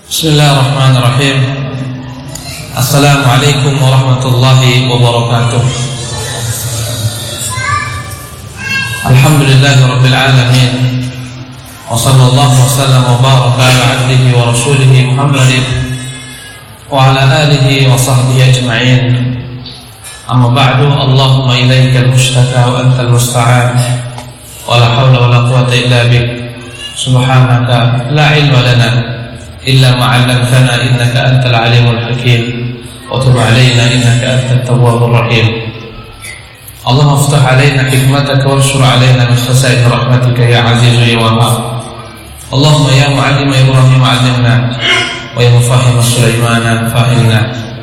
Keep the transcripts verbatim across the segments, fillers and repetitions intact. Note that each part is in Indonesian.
Bismillahirrahmanirrahim. Assalamualaikum warahmatullahi wabarakatuh. Alhamdulillahi rabbil alamin. Wa sallallahu wa sallam wa baraka ala abdihi wa rasulihi Muhammadin wa ala alihi wa sahbihi ajma'in. Amma ba'du, Allahumma ilaikal mushtaka wa antal musta'an wa la hawla wa la quwwata illa bik. Subhanaka la ilma lana illa ma 'allamtana innaka antal alimul hakim wa tub 'alaina innaka antat tawwabur rahim. Allahumma iftah 'alaina hikmataka wanshur 'alaina min khaza'in rahmatika ya 'azizu ya wahhab. Allahumma ya mu'allima Ibrahim 'allimna wa ya mufahhima Sulaiman fahimna.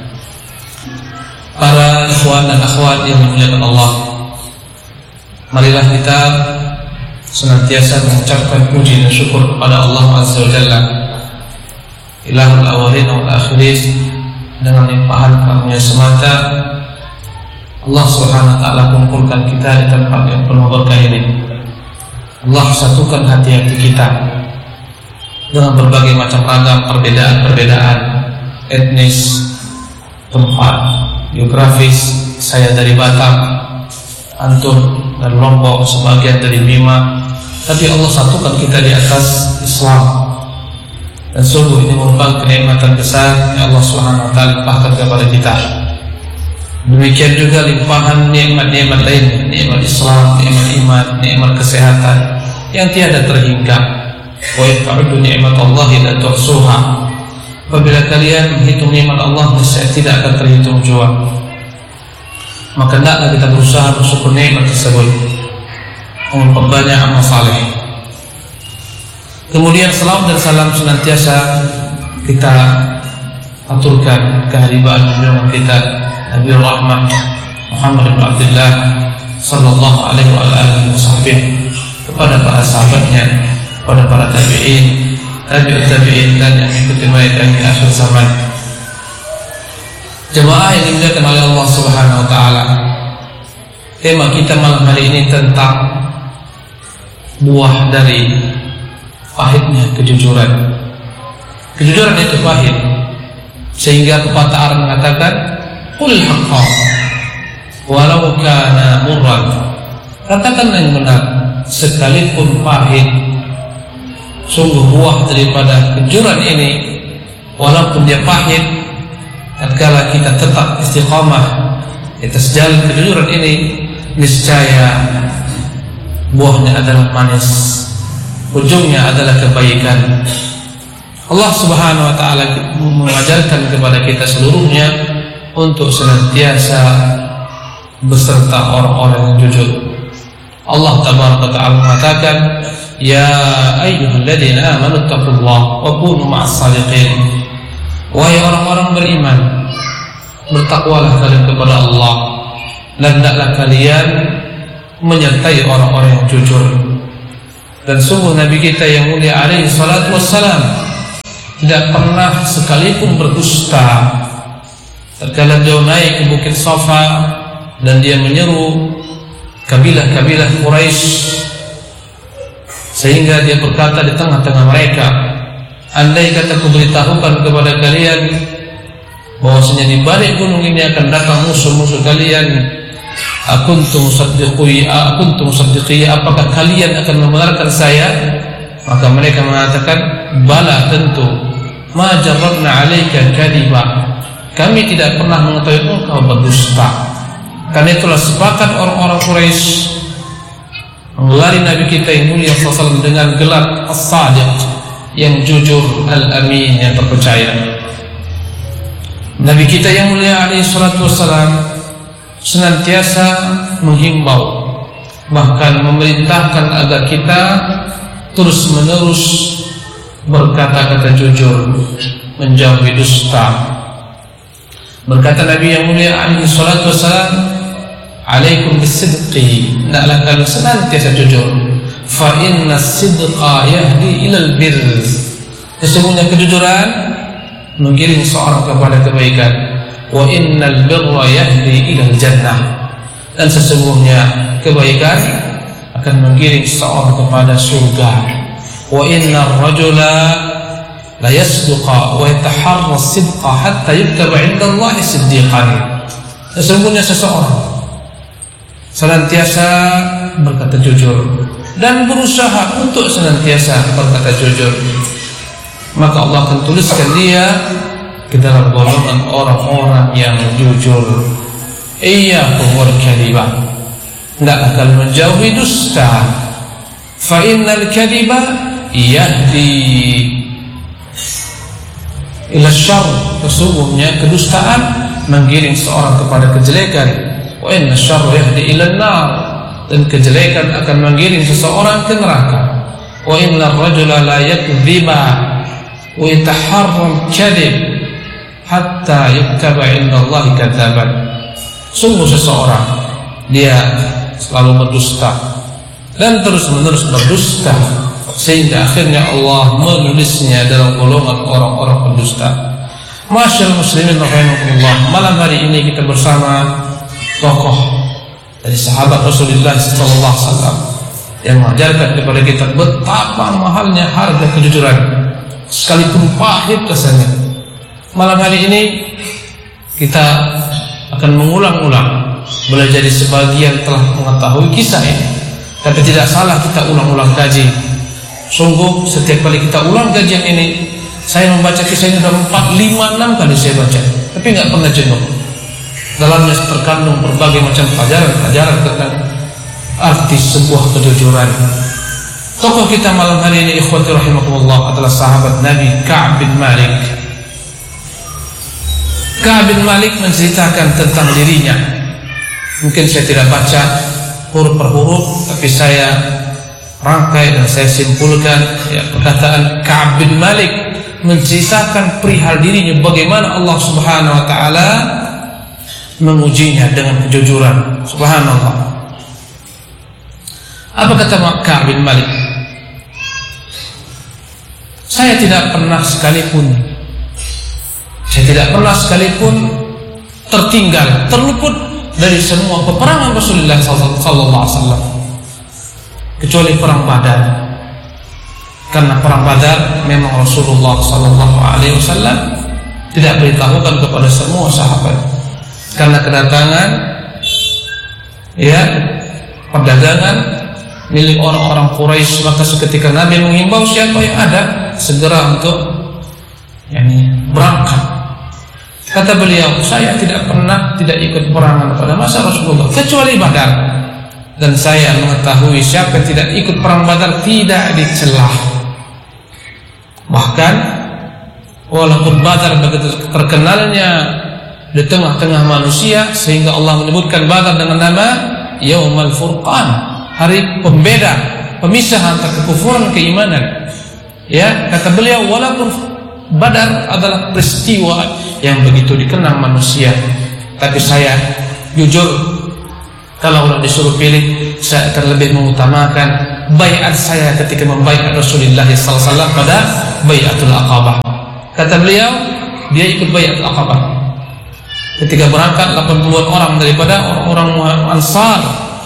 Para ikhwan dan akhwat yang dimuliakan Allah, marilah kita senantiasa mengucapkan puji dan syukur kepada Allah Azza wa Jalla, Ilahul awalin wal akhirin. Dengan limpahan karunia semata, Allah Subhanahu wa taala kumpulkan kita di tempat yang penuh berkah ini. Allah satukan hati-hati kita dengan berbagai macam ragam perbedaan-perbedaan etnis, tempat, geografis. Saya dari Batam, antum dari Lombok, sebagian dari Bima, tapi Allah satukan kita di atas Islam. Dan sungguh ini merupakan kenikmatan besar yang Allah Subhanahu wa taala limpahkan kepada kita. Demikian juga limpahan nikmat-nikmat lain, nikmat Islam, nikmat iman, nikmat kesehatan yang tiada terhingga. Wa ta'uddu ni'matallahi la tuhsuha. Apabila kalian menghitung nikmat Allah, niscaya tidak akan terhitung jua. Maka hendaklah kita berusaha bersyukur nikmat tersebut, memperbanyak amal saleh. Kemudian salam dan salam senantiasa kita aturkan kehadiran junjungan kita Nabi Rahmah Muhammad bin Abdullah sallallahu alaihi wa alihi wasallam, kepada para sahabatnya, kepada para tabi'in, tabi'ut tabi'in, dan yang mengikuti mereka hingga akhir zaman. Jemaah yang dimuliakan oleh Allah Subhanahu wa taala, tema kita malam hari ini tentang buah dari pahitnya kejujuran. Kejujuran itu pahit, sehingga pepatah Arab mengatakan qulil haqqa walau kana murran. Katakan yang benar sekalipun pahit. Sungguh buah daripada kejujuran ini, walaupun dia pahit, tatkala kita tetap istiqamah di atas jalan kejujuran ini, niscaya buahnya adalah manis, ujungnya adalah kebaikan. Allah Subhanahu wa taala mengajarkan kepada kita seluruhnya untuk senantiasa beserta orang-orang yang jujur. Allah Tabaraka wa taala mengatakan, ya ayyuhalladzina amanu taqullaha wa kunu ma'as shadiqin. Wahai orang-orang beriman, bertakwalah kalian kepada Allah dan hendaklah kalian menyertai orang-orang yang jujur. Dan sungguh Nabi kita yang mulia alaihi salatu wassalam tidak pernah sekalipun berdusta. Tatkala beliau naik ke Bukit Safa dan dia menyeru kabilah-kabilah Quraisy, sehingga dia berkata di tengah-tengah mereka, andai kata kuberitahukan kepada kalian bahwasanya di balik gunung ini akan datang musuh-musuh kalian, akuntum musaddiqi akuntum musaddiqi, apakah kalian akan membenarkan saya? Maka mereka mengatakan, bala, tentu. Ma jarrabna 'alaika kadiba, kami tidak pernah mengetahui engkau berdusta. Karena itulah sepakat orang-orang Quraisy menggelari Nabi kita yang mulia sallallahu alaihi wasallam dengan gelar as-sadiq, yang jujur, al-amin, yang terpercaya. Nabi kita yang mulia alaihi salatu wassalam senantiasa menghimbau, bahkan memerintahkan agar kita terus menerus berkata-kata jujur, menjauhi dusta. Berkata Nabi yang mulia alaihi salatu wassalam, alaikum bisidqi, hendaklah kalian senantiasa jujur, fa inna sidqa yahdi ilal birr. Sesungguhnya kejujuran mengiring seorang kepada kebaikan. Wa innal birra yahdi ilal jannah, dan sesungguhnya kebaikan akan menggiring seorang kepada surga. Wa innar rajula la yasduqa wa yataharra sidqa hatta yuktaba 'inda Allahi siddiqan. Sesungguhnya seseorang senantiasa berkata jujur dan berusaha untuk senantiasa berkata jujur, maka Allah akan tuliskan dia ke dalam golongan orang-orang yang jujur. Iyyakum wal kadhiba, hendaklah kalian menjauhi dusta. Fa innal kadhiba yahdi ila syarr, sesungguhnya kedustaan menggiring seorang kepada kejelekan. Wa inna syarra yahdi ila nar, dan kejelekan akan menggiring seseorang ke neraka. Wa inna ar-rajula la yakdhiba wa yataharram kadhib hatta yuktaba 'inda Allahi kadzaban. Sungguh seseorang dia selalu berdusta dan terus-menerus berdusta sehingga akhirnya Allah menulisnya dalam golongan orang-orang pendusta. Masyaallah muslimin rahimakumullah, malam hari ini kita bersama tokoh dari sahabat Rasulullah sallallahu alaihi wasallam yang mengajarkan kepada kita betapa mahalnya harga kejujuran sekalipun pahit rasanya. Malam hari ini kita akan mengulang-ulang, boleh jadi sebagian telah mengetahui kisah ini, tapi tidak salah kita ulang-ulang kaji. Sungguh setiap kali kita ulang kajian ini, saya membaca kisah ini sudah empat, lima, enam kali saya baca, tapi nggak pernah jenuh. Dalamnya terkandung berbagai macam pelajaran-pelajaran tentang arti sebuah kejujuran. Tokoh kita malam hari ini, ikhwati rahimakumullah, adalah sahabat Nabi Ka'ab bin Malik. Ka'ab bin Malik menceritakan tentang dirinya. Mungkin saya tidak baca huruf per huruf, tapi saya rangkai dan saya simpulkan ya, perkataan Ka'ab bin Malik menceritakan perihal dirinya, bagaimana Allah Subhanahu wa taala mengujinya dengan kejujuran. Subhanallah. Apa kata Ka'ab bin Malik? Saya tidak pernah sekalipun Saya tidak pernah sekalipun tertinggal, terluput dari semua peperangan Rasulullah sallallahu alaihi wasallam, kecuali perang Badar. Karena perang Badar memang Rasulullah sallallahu alaihi wasallam tidak beritahukan kepada semua sahabat, karena kedatangan ya perdagangan milik orang-orang Quraisy. Maka seketika Nabi menghimbau siapa yang ada segera untuk yakni berangkat. Kata beliau, saya tidak pernah tidak ikut perangan pada masa Rasulullah kecuali Badar, dan saya mengetahui siapa yang tidak ikut perang Badar tidak dicelah. Bahkan walaupun Badar begitu terkenalnya di tengah-tengah manusia, sehingga Allah menyebutkan Badar dengan nama Yaumul Furqan, hari pembeda, pemisah antara kekufuran dan keimanan. Ya, kata beliau, walaupun Badar adalah peristiwa yang begitu dikenang manusia, tapi saya jujur, kalau disuruh pilih, saya akan lebih mengutamakan baiat saya ketika membaiat Rasulullah sallallahu alaihi wasallam pada baiatul Aqabah. Kata beliau, dia ikut baiatul Aqabah ketika berangkat delapan puluh orang daripada orang-orang Ansar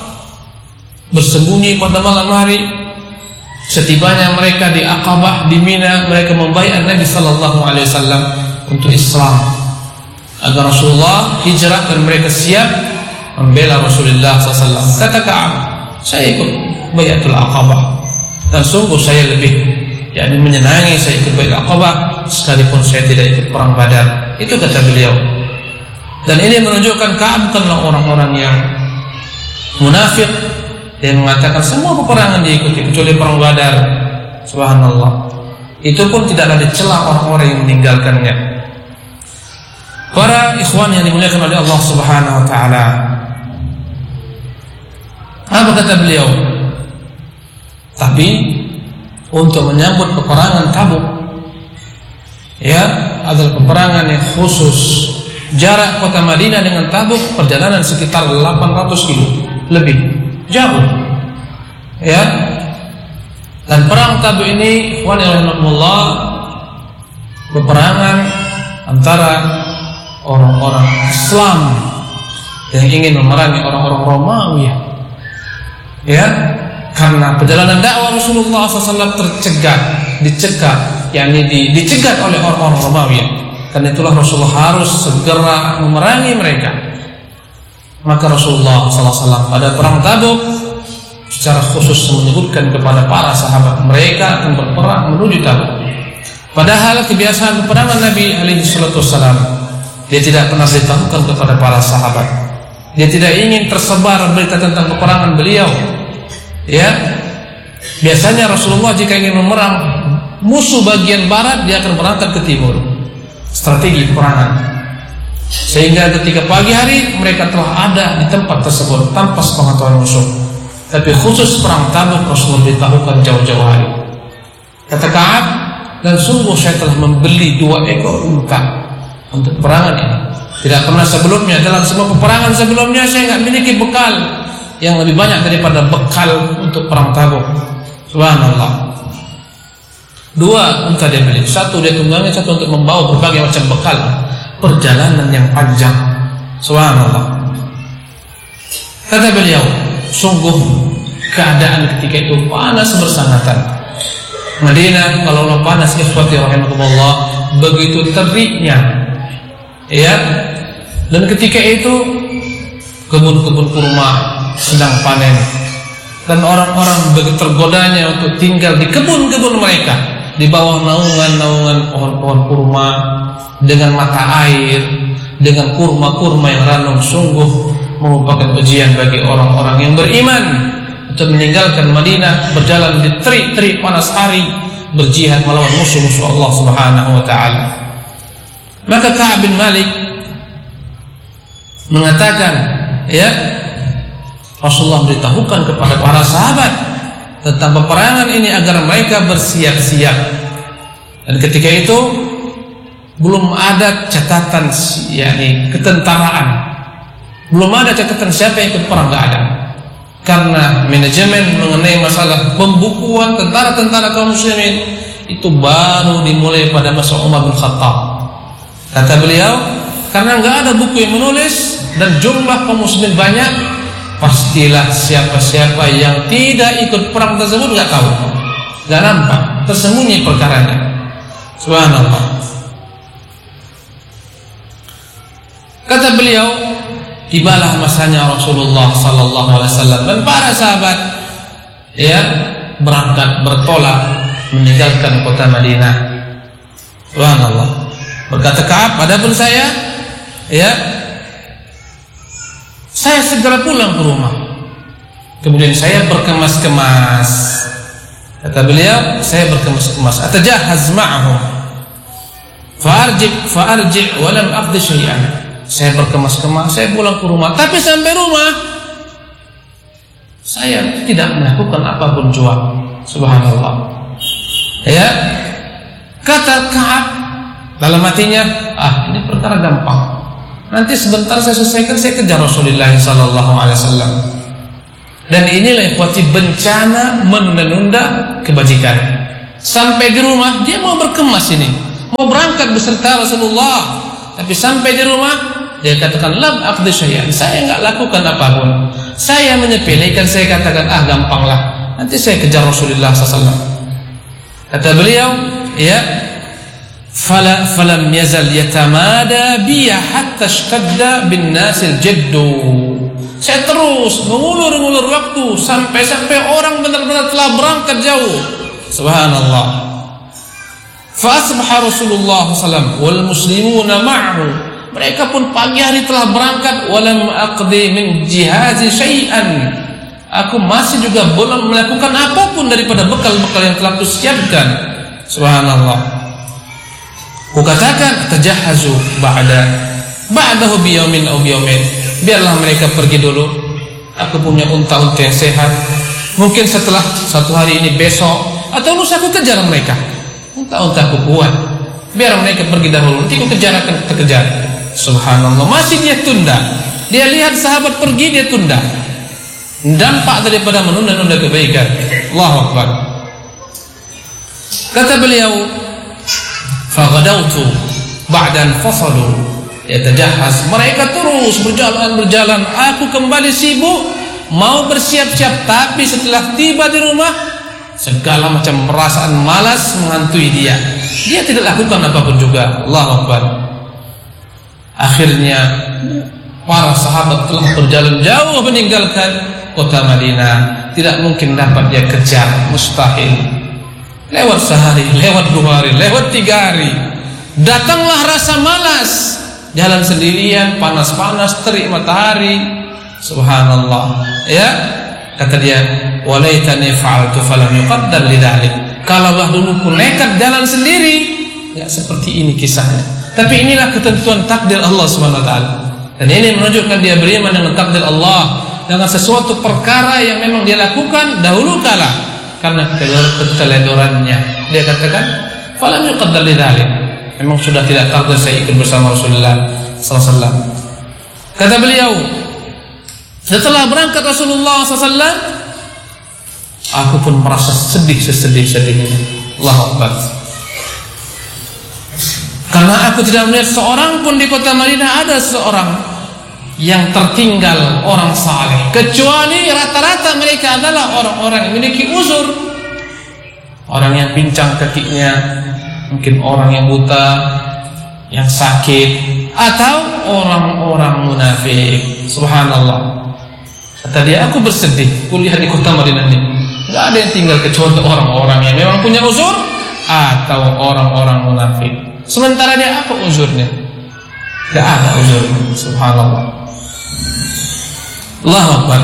bersembunyi pada malam hari. Setibanya mereka di Aqabah, di Mina, mereka membaiat Nabi sallallahu alaihi wasallam untuk Islam, agar Rasulullah hijrah, dan mereka siap membela Rasulullah sallallahu alaihi wasallam. Kata Ka'ab, saya ikut baiatul Aqabah, dan sungguh saya lebih yakni menyenangi saya ikut baiatul Aqabah sekalipun saya tidak ikut perang Badar. Itu kata beliau. Dan ini menunjukkan Ka'ab bukanlah orang-orang yang munafik yang mengatakan semua peperangan diikuti kecuali perang Badar. Subhanallah. Itu pun tidaklah dicela orang-orang yang meninggalkannya. Para ikhwan yang dimuliakan oleh Allah Subhanahu wa taala, apa kata beliau? Tapi untuk menyambut peperangan Tabuk, ya, adalah peperangan yang khusus. Jarak kota Madinah dengan Tabuk perjalanan sekitar delapan ratus kilo lebih, jauh. Ya. Dan perang Tabuk ini, ikhwan rahimakumullah, peperangan antara orang-orang Islam yang ingin memerangi orang-orang Romawi. Ya, karena perjalanan dakwah Rasulullah sallallahu alaihi wasallam tercegat, dicegat yakni di, dicegat oleh orang-orang Romawi. Karena itulah Rasulullah harus segera memerangi mereka. Maka Rasulullah sallallahu alaihi wasallam pada perang Tabuk secara khusus menyebutkan kepada para sahabat mereka akan berperang menuju Tabuk. Padahal kebiasaan peperangan Nabi alaihi salatu wasallam, dia tidak pernah beritahukan kepada para sahabat. Dia tidak ingin tersebar berita tentang peperangan beliau. Ya, biasanya Rasulullah jika ingin memerang musuh bagian barat, dia akan berangkat ke timur. Strategi peperangan. Sehingga ketika pagi hari mereka telah ada di tempat tersebut tanpa sepengetahuan musuh. Tapi khusus perang Tabuk Rasulullah beritahukan jauh-jauh hari. Kata Ka'ab, dan sungguh saya telah membeli dua ekor unta untuk peperangan ini. Tidak pernah sebelumnya, dalam semua peperangan sebelumnya saya tidak memiliki bekal yang lebih banyak daripada bekal untuk perang Tabuk. Subhanallah. Dua unta dia beli, satu dia tunggangi, satu untuk membawa berbagai macam bekal perjalanan yang panjang. Subhanallah. Kata beliau, sungguh keadaan ketika itu panas bersangatan. Madinah kalau lo panas, ikhwati rahimakumullah, begitu teriknya, ya. Dan ketika itu kebun-kebun kurma sedang panen, dan orang-orang begitu tergodanya untuk tinggal di kebun-kebun mereka, di bawah naungan-naungan pohon-pohon kurma dengan mata air, dengan kurma-kurma yang ranum. Sungguh merupakan ujian bagi orang-orang yang beriman untuk meninggalkan Madinah, berjalan di terik-terik panas hari, berjihad melawan musuh-musuh Allah Subhanahu wa taala. Maka Ka'ab bin Malik mengatakan, ya, Rasulullah beritahukan kepada para sahabat tentang peperangan ini agar mereka bersiap-siap. Dan ketika itu belum ada catatan, yakni ketentaraan. Belum ada catatan siapa yang ikut perang, enggak ada. Karena manajemen mengenai masalah pembukuan tentara-tentara kaum muslimin itu baru dimulai pada masa Umar bin Khattab. Kata beliau, karena enggak ada buku yang menulis dan jumlah kaum muslimin banyak, pastilah siapa-siapa yang tidak ikut perang tersebut enggak tahu, enggak nampak, tersembunyi perkaranya. Subhanallah. Kata beliau, tibalah masanya Rasulullah sallallahu alaihi wasallam dan para sahabat, ya, berangkat bertolak meninggalkan kota Madinah. Subhanallah. Berkata Ka'ab, adapun saya, ya, saya segera pulang ke rumah. Kemudian saya berkemas-kemas. Kata beliau, saya berkemas-kemas. Atajahhaz ma'ahum. Fa'arji' fa'arji' wa lam aqdi syai'an. Saya berkemas-kemas, saya pulang ke rumah. Tapi sampai rumah, saya tidak melakukan apapun jua. Subhanallah. Ya, kata Ka'ab dalam hatinya, ah, ini perkara gampang. Nanti sebentar saya selesaikan, saya kejar Rasulullah sallallahu alaihi wasallam. Dan inilah ikhwati bencana menunda-nunda kebajikan. Sampai di rumah dia mau berkemas ini, mau berangkat beserta Rasulullah. Tapi sampai di rumah dia katakan, lam aqdi syai'an, saya enggak lakukan apapun. Saya menyepelekan, saya katakan, ah, gampanglah, nanti saya kejar Rasulullah sallallahu alaihi wasallam. Kata beliau, ya, fala falam yazal yatamada biya hatta ishtadda bin nasil jaddu. Saya terus mengulur-ngulur waktu sampai-sampai orang benar-benar telah berangkat jauh. Subhanallah. Fa asbaha Rasulullah sallallahu alaihi wasallam wal muslimuna ma'ahu. Mereka pun pagi hari telah berangkat. Walam aqdi min jihazi syai'an. Aku masih juga belum melakukan apapun daripada bekal-bekal yang telah kusiapkan. Subhanallah. Ku katakan, tajahhazu ba'da ba'dahu biyaumin aw biyaumin. Biarlah mereka pergi dulu. Aku punya unta-unta yang sehat. Mungkin setelah satu hari ini, besok atau lusa aku kejar mereka. Unta-unta aku kuat. Biar mereka pergi dahulu, nanti aku kejar, akan terkejar. Subhanallah, masih dia tunda. Dia lihat sahabat pergi, dia tunda. Dampak daripada menunda-nunda kebaikan. Allahu Akbar. Kata beliau, faghadawtu ba'dan fasalu yatajahhaz. Mereka terus berjalan-berjalan. Aku kembali sibuk mau bersiap-siap, tapi setelah tiba di rumah segala macam perasaan malas menghantui dia. Dia tidak lakukan apapun juga. Allahu Akbar. Akhirnya para sahabat telah berjalan jauh meninggalkan kota Madinah. Tidak mungkin dapat dia kejar, mustahil. Lewat sehari, lewat dua hari, lewat tiga hari, datanglah rasa malas. Jalan sendirian, panas-panas, terik matahari. Subhanallah. Ya, kata dia, walaitani fa'altu falam yuqaddar lidzalik. Kalaulah dulu ku nekat jalan sendiri, ya seperti ini kisahnya. Tapi inilah ketentuan takdir Allah Subhanahu wa taala. Dan ini menunjukkan dia beriman dengan takdir Allah, dengan sesuatu perkara yang memang dia lakukan dahulu kala karena keteledorannya. Dia katakan, falam yuqaddar lidzalik. Memang sudah tidak takdir saya ikut bersama Rasulullah sallallahu alaihi wasallam. Kata beliau, setelah berangkat Rasulullah sallallahu alaihi wasallam, aku pun merasa sedih sesedih-sedihnya. Allahu Akbar. Karena aku tidak melihat seorang pun di kota Madinah ada seorang yang tertinggal orang saleh, kecuali rata-rata mereka adalah orang-orang yang memiliki uzur, orang yang pincang kakinya, mungkin orang yang buta, yang sakit, atau orang-orang munafik. Subhanallah. Kata dia, aku bersedih kuliah di kota Madinah ini, nggak ada yang tinggal kecuali orang-orang yang memang punya uzur atau orang-orang munafik. Sementara dia apa uzurnya? Tidak ada uzurnya. Subhanallah. Allahu Akbar.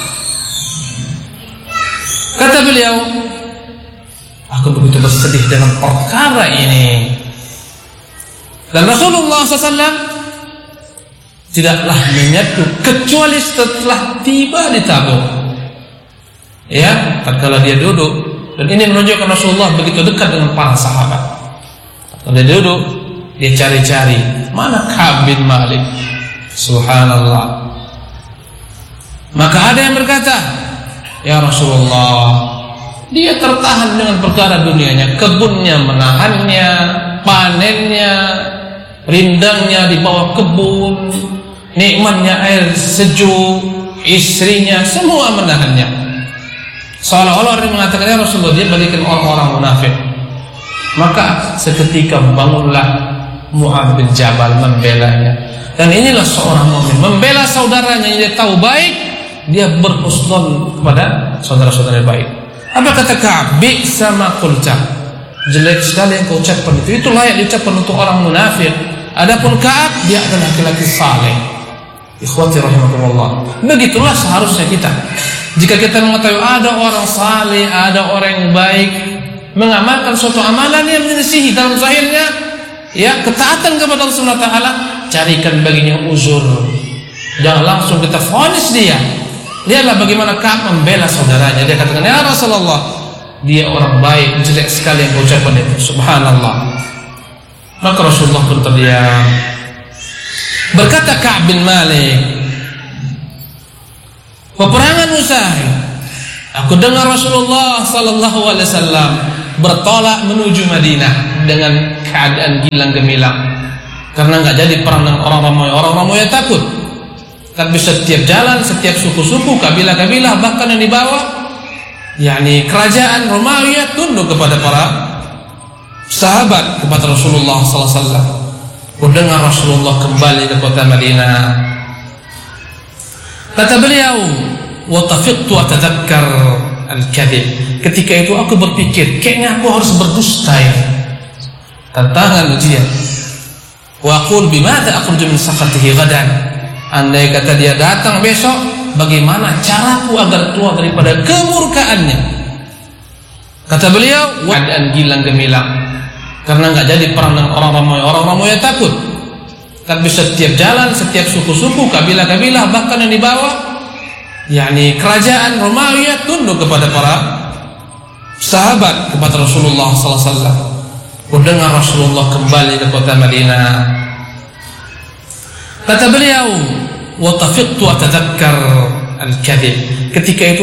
Kata beliau, aku begitu bersedih dengan perkara ini. Dan Rasulullah sallallahu alaihi wasallam tidaklah menyatu kecuali setelah tiba di Tabuk. Ya, tatkala dia duduk, dan ini menunjukkan Rasulullah begitu dekat dengan para sahabat. Kalau dia duduk, dia cari-cari mana Ka'ab bin Malik. Subhanallah. Maka ada yang berkata, ya Rasulullah, dia tertahan dengan perkara dunianya, kebunnya menahannya, panennya, rindangnya di bawah kebun, nikmatnya air sejuk, istrinya, semua menahannya. Seolah-olah dia mengatakan, ya Rasulullah, dia bagikan orang-orang munafik. Maka seketika bangunlah Mu'adz bin Jabal membelanya. Dan inilah seorang mukmin membela saudaranya yang dia tahu baik, dia berhusnul kepada saudara-saudara baik. Apa kata Ka'ab? Bi'sa ma qulta. Jelek sekali yang kau ucapkan itu. Itu layak diucapkan untuk orang munafik. Adapun Ka'ab, dia adalah laki-laki saleh. Ikhwati rahimakumullah. Begitulah seharusnya kita. Jika kita mengetahui ada orang saleh, ada orang yang baik, mengamalkan suatu amalan yang menyelisihi dalam zahirnya, ya ketaatan kepada Allah Subhanahu wa taala, carikan baginya uzur. Jangan langsung kita vonis dia. Lihatlah bagaimana Ka'ab membela saudaranya. Dia katakan, ya Rasulullah, dia orang baik, jelek sekali yang ucapan itu. Subhanallah. Maka Rasulullah pun terdiam. Berkata Ka'ab bin Malik, peperangan usai, aku dengar Rasulullah sallallahu alaihi wasallam bertolak menuju Madinah dengan keadaan gilang gemilang, karena nggak jadi perang dengan orang ramai. Orang ramai takut. Tapi setiap jalan, setiap suku-suku, kabilah-kabilah, bahkan yang dibawa, yakni kerajaan Romawi tunduk kepada para sahabat, kepada Rasulullah sallallahu alaihi wasallam. Mendengar Rasulullah kembali ke kota Madinah, kata beliau, wa tafiqtu atadzakkar al-kadhib. Ketika itu aku berpikir, kayaknya aku harus berdusta ya. Tantangan ujian. Wa aqul bimadza akhruju min sakhatihi ghadan. Andai kata dia datang besok, bagaimana caraku agar keluar daripada kemurkaannya? Kata beliau, keadaan gilang gemilang, karena nggak jadi perang dengan orang ramai. Orang ramai takut. Tapi setiap jalan, setiap suku-suku, kabilah-kabilah, bahkan yang dibawa, yakni kerajaan Romawi tunduk kepada para sahabat, kepada Rasulullah sallallahu alaihi wasallam. Mendengar Rasulullah kembali ke kota Madinah, kata beliau, wa tafiqtu atadzakkar al-kadhib. Ketika itu